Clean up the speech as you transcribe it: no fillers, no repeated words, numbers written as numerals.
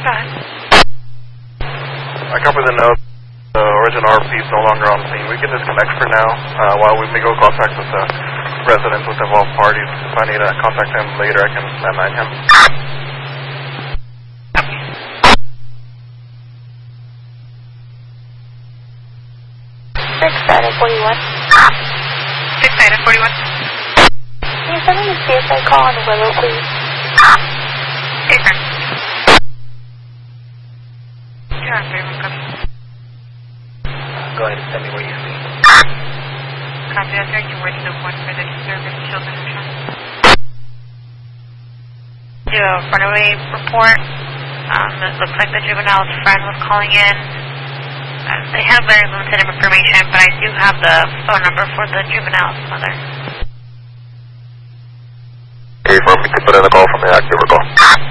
I copy the note. The original RP is no longer on scene. We can disconnect for now while we make contact with the residents with involved parties. If I need to contact him later, I can landline him. 6-41. 6-41. Can you send me a CSI call on the Willow, please? Yes, sir. Yeah, everyone coming. Go ahead and tell me where you see. Copy that, sir. You're waiting to one for the service children and trust. Do a runaway report. It looks like the juvenile's friend was calling in. They have very limited information, but I do have the phone number for the juvenile's mother. Okay, for me to put in a call from the active